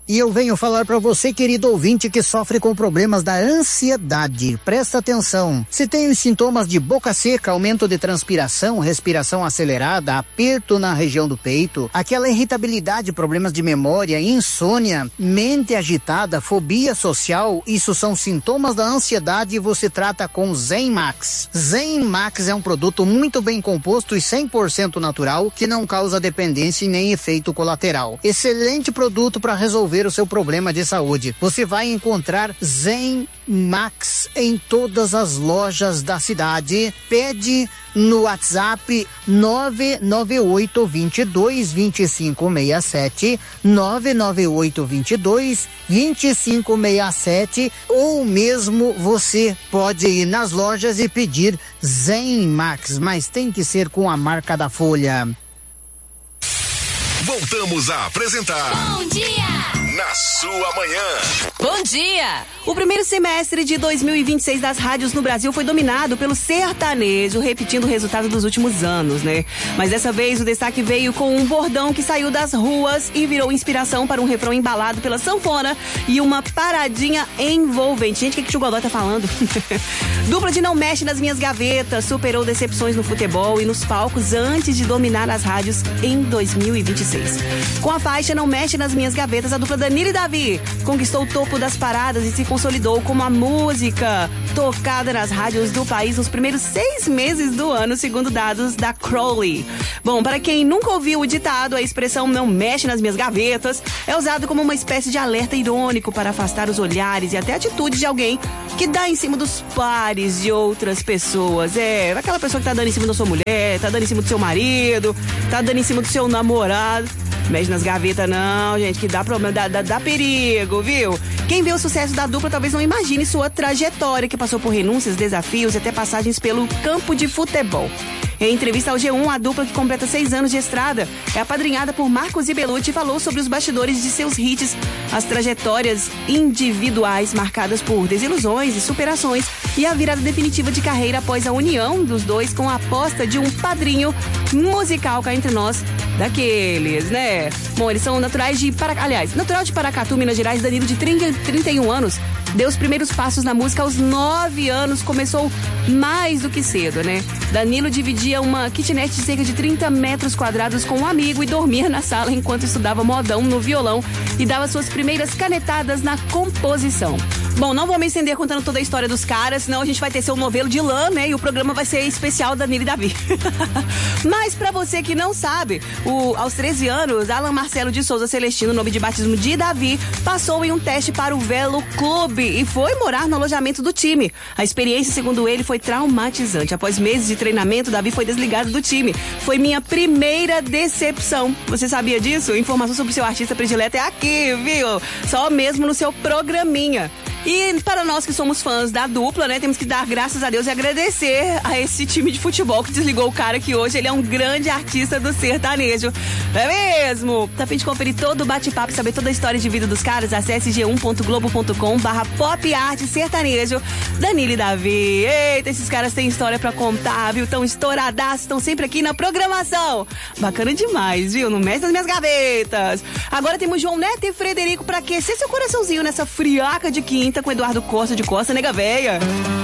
E eu venho falar para você, querido ouvinte, que sofre com problemas da ansiedade. Presta atenção. Se tem os sintomas de boca seca, aumento de transpiração, respiração acelerada, aperto na região do peito, aquela irritabilidade, problemas de memória, insônia, mente agitada, fobia social, isso são sintomas da ansiedade e você trata com Zen Max. Zen Max é um produto muito bem composto e 100% natural, que não causa dependência e nem efeito colateral. Excelente produto para resolver o seu problema de saúde. Você vai encontrar Zen Max em todas as lojas da cidade. Pede no WhatsApp 998222567, 998222567, ou mesmo você pode ir nas lojas e pedir Zen Max, mas tem que ser com a marca da Folha. Voltamos a apresentar Bom Dia na sua manhã. Bom dia! O primeiro semestre de 2026 das rádios no Brasil foi dominado pelo sertanejo, repetindo o resultado dos últimos anos, né? Mas dessa vez o destaque veio com um bordão que saiu das ruas e virou inspiração para um refrão embalado pela sanfona e uma paradinha envolvente. Gente, o que o Godoy tá falando? Dupla de Não Mexe nas Minhas Gavetas superou decepções no futebol e nos palcos antes de dominar as rádios em 2026. Com a faixa Não Mexe nas Minhas Gavetas, a dupla Danilo e Davi conquistou o topo das paradas e se consolidou como a música tocada nas rádios do país nos primeiros 6 meses do ano, segundo dados da Crowley. Bom, para quem nunca ouviu o ditado, a expressão Não Mexe nas Minhas Gavetas é usado como uma espécie de alerta irônico para afastar os olhares e até atitudes de alguém que dá em cima dos pares de outras pessoas. É, aquela pessoa que tá dando em cima da sua mulher, tá dando em cima do seu marido, tá dando em cima do seu namorado. Mexe nas gavetas não, gente, que dá problema, dá perigo, viu? Quem vê o sucesso da dupla talvez não imagine sua trajetória, que passou por renúncias, desafios e até passagens pelo campo de futebol. Em entrevista ao G1, a dupla, que completa 6 anos de estrada, é apadrinhada por Marcos Ibelucci e falou sobre os bastidores de seus hits, as trajetórias individuais marcadas por desilusões e superações e a virada definitiva de carreira após a união dos dois com a aposta de um padrinho musical cá entre nós, daqueles, né? Bom, eles são natural de Paracatu, Minas Gerais. Danilo, de 31 anos, deu os primeiros passos na música aos 9 anos, começou mais do que cedo, né? Danilo dividia uma kitnet de cerca de 30 metros quadrados com um amigo e dormia na sala enquanto estudava modão no violão e dava suas primeiras canetadas na composição. Bom, não vou me estender contando toda a história dos caras, senão a gente vai ter seu novelo de lã, né? E o programa vai ser especial Danilo e Davi. Mas pra você que não sabe, aos 13 anos, Alan Marcelo de Souza Celestino, nome de batismo de Davi, passou em um teste para o Velo Clube e foi morar no alojamento do time. A experiência, segundo ele, foi traumatizante. Após meses de treinamento, Davi foi desligado do time. Foi minha primeira decepção. Você sabia disso? Informação sobre o seu artista predileto é aqui, viu? Só mesmo no seu programinha. E para nós que somos fãs da dupla, né, temos que dar graças a Deus e agradecer a esse time de futebol que desligou o cara, que hoje ele é um grande artista do sertanejo. Não é mesmo? Tá a fim de conferir todo o bate-papo e saber toda a história de vida dos caras? Acesse g1.globo.com/poparte sertanejo. Danilo e Davi. Eita, esses caras têm história pra contar, viu? Tão estouradaços, estão sempre aqui na programação. Bacana demais, viu? Não mexe nas minhas gavetas. Agora temos João Neto e Frederico pra aquecer seu coraçãozinho nessa friaca de quinta com Eduardo Costa de Costa, nega véia.